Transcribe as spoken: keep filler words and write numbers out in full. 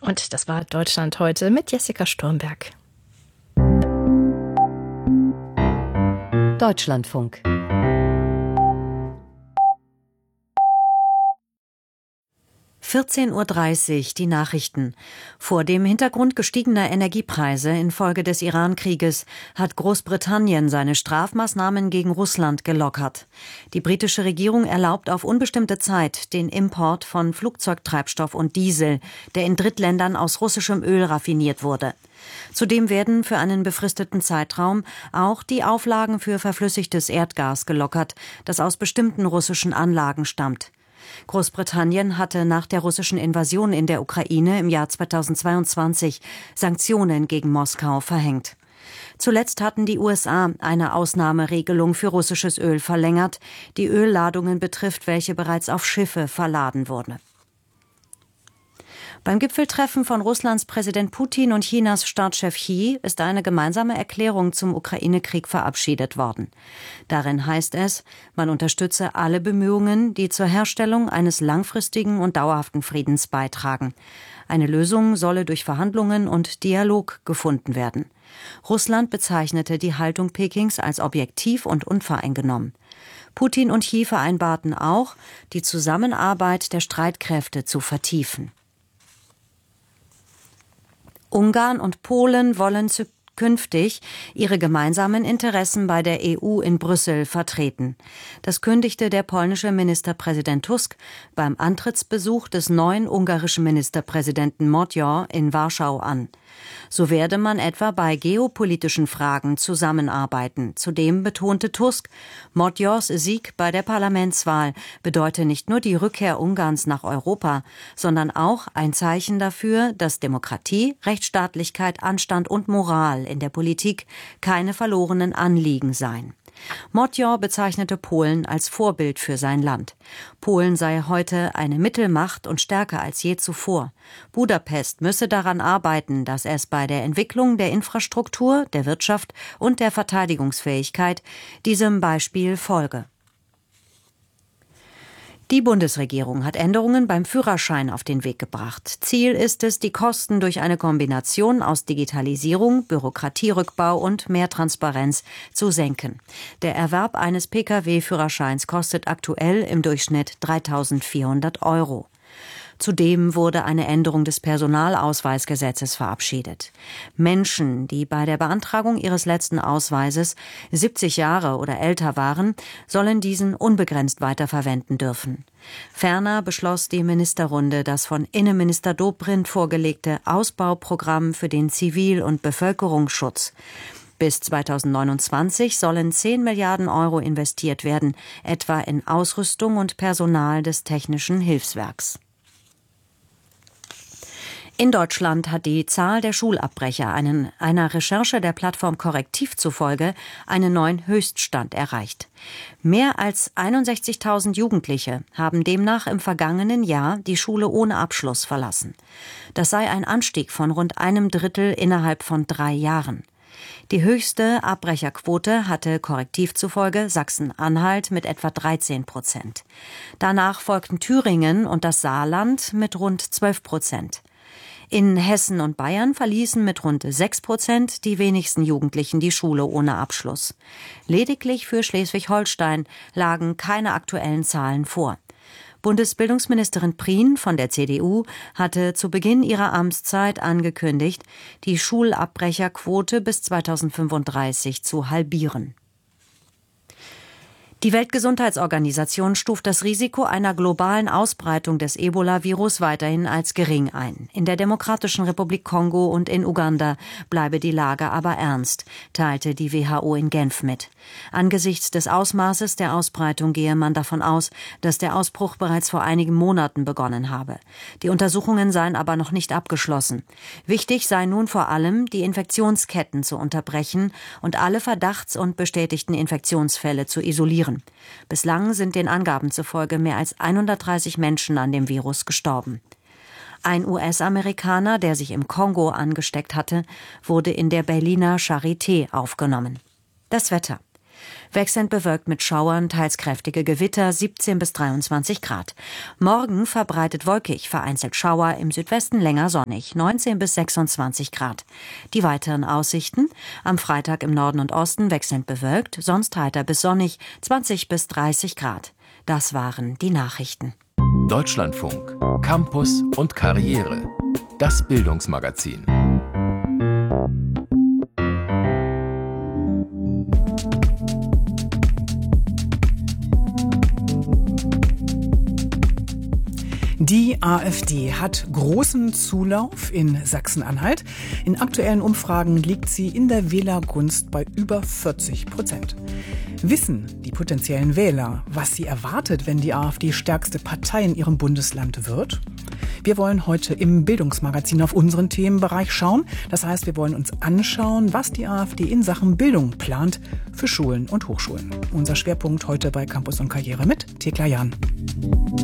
Und das war Deutschland heute mit Jessica Sturmberg. Deutschlandfunk. vierzehn Uhr dreißig, die Nachrichten. Vor dem Hintergrund gestiegener Energiepreise infolge des Iran-Krieges hat Großbritannien seine Strafmaßnahmen gegen Russland gelockert. Die britische Regierung erlaubt auf unbestimmte Zeit den Import von Flugzeugtreibstoff und Diesel, der in Drittländern aus russischem Öl raffiniert wurde. Zudem werden für einen befristeten Zeitraum auch die Auflagen für verflüssigtes Erdgas gelockert, das aus bestimmten russischen Anlagen stammt. Großbritannien hatte nach der russischen Invasion in der Ukraine im Jahr zweitausendzweiundzwanzig Sanktionen gegen Moskau verhängt. Zuletzt hatten die U S A eine Ausnahmeregelung für russisches Öl verlängert, die Ölladungen betrifft, welche bereits auf Schiffe verladen wurde. Beim Gipfeltreffen von Russlands Präsident Putin und Chinas Staatschef Xi ist eine gemeinsame Erklärung zum Ukraine-Krieg verabschiedet worden. Darin heißt es, man unterstütze alle Bemühungen, die zur Herstellung eines langfristigen und dauerhaften Friedens beitragen. Eine Lösung solle durch Verhandlungen und Dialog gefunden werden. Russland bezeichnete die Haltung Pekings als objektiv und unvoreingenommen. Putin und Xi vereinbarten auch, die Zusammenarbeit der Streitkräfte zu vertiefen. Ungarn und Polen wollen künftig ihre gemeinsamen Interessen bei der E U in Brüssel vertreten. Das kündigte der polnische Ministerpräsident Tusk beim Antrittsbesuch des neuen ungarischen Ministerpräsidenten Magyar in Warschau an. So werde man etwa bei geopolitischen Fragen zusammenarbeiten. Zudem betonte Tusk, Magyars Sieg bei der Parlamentswahl bedeute nicht nur die Rückkehr Ungarns nach Europa, sondern auch ein Zeichen dafür, dass Demokratie, Rechtsstaatlichkeit, Anstand und Moral in der Politik keine verlorenen Anliegen seien. Magyar bezeichnete Polen als Vorbild für sein Land. Polen sei heute eine Mittelmacht und stärker als je zuvor. Budapest müsse daran arbeiten, dass es bei der Entwicklung der Infrastruktur, der Wirtschaft und der Verteidigungsfähigkeit diesem Beispiel folge. Die Bundesregierung hat Änderungen beim Führerschein auf den Weg gebracht. Ziel ist es, die Kosten durch eine Kombination aus Digitalisierung, Bürokratierückbau und mehr Transparenz zu senken. Der Erwerb eines Pkw-Führerscheins kostet aktuell im Durchschnitt dreitausendvierhundert Euro. Zudem wurde eine Änderung des Personalausweisgesetzes verabschiedet. Menschen, die bei der Beantragung ihres letzten Ausweises siebzig Jahre oder älter waren, sollen diesen unbegrenzt weiterverwenden dürfen. Ferner beschloss die Ministerrunde das von Innenminister Dobrindt vorgelegte Ausbauprogramm für den Zivil- und Bevölkerungsschutz. Bis zweitausendneunundzwanzig sollen zehn Milliarden Euro investiert werden, etwa in Ausrüstung und Personal des Technischen Hilfswerks. In Deutschland hat die Zahl der Schulabbrecher einen, einer Recherche der Plattform Korrektiv zufolge einen neuen Höchststand erreicht. Mehr als einundsechzigtausend Jugendliche haben demnach im vergangenen Jahr die Schule ohne Abschluss verlassen. Das sei ein Anstieg von rund einem Drittel innerhalb von drei Jahren. Die höchste Abbrecherquote hatte Korrektiv zufolge Sachsen-Anhalt mit etwa dreizehn Prozent. Danach folgten Thüringen und das Saarland mit rund zwölf Prozent. In Hessen und Bayern verließen mit rund sechs Prozent die wenigsten Jugendlichen die Schule ohne Abschluss. Lediglich für Schleswig-Holstein lagen keine aktuellen Zahlen vor. Bundesbildungsministerin Prien von der C D U hatte zu Beginn ihrer Amtszeit angekündigt, die Schulabbrecherquote bis zweitausendfünfunddreißig zu halbieren. Die Weltgesundheitsorganisation stuft das Risiko einer globalen Ausbreitung des Ebola-Virus weiterhin als gering ein. In der Demokratischen Republik Kongo und in Uganda bleibe die Lage aber ernst, teilte die W H O in Genf mit. Angesichts des Ausmaßes der Ausbreitung gehe man davon aus, dass der Ausbruch bereits vor einigen Monaten begonnen habe. Die Untersuchungen seien aber noch nicht abgeschlossen. Wichtig sei nun vor allem, die Infektionsketten zu unterbrechen und alle Verdachts- und bestätigten Infektionsfälle zu isolieren. Bislang sind den Angaben zufolge mehr als hundertdreißig Menschen an dem Virus gestorben. Ein U S-Amerikaner, der sich im Kongo angesteckt hatte, wurde in der Berliner Charité aufgenommen. Das Wetter. Wechselnd bewölkt mit Schauern, teils kräftige Gewitter, siebzehn bis dreiundzwanzig Grad. Morgen verbreitet wolkig, vereinzelt Schauer, im Südwesten länger sonnig, neunzehn bis sechsundzwanzig Grad. Die weiteren Aussichten: am Freitag im Norden und Osten wechselnd bewölkt, sonst heiter bis sonnig, zwanzig bis dreißig Grad. Das waren die Nachrichten. Deutschlandfunk, Campus und Karriere. Das Bildungsmagazin. Die AfD hat großen Zulauf in Sachsen-Anhalt. In aktuellen Umfragen liegt sie in der Wählergunst bei über vierzig Prozent. Wissen die potenziellen Wähler, was sie erwartet, wenn die AfD stärkste Partei in ihrem Bundesland wird? Wir wollen heute im Bildungsmagazin auf unseren Themenbereich schauen. Das heißt, wir wollen uns anschauen, was die AfD in Sachen Bildung plant für Schulen und Hochschulen. Unser Schwerpunkt heute bei Campus und Karriere mit Thekla Jahn.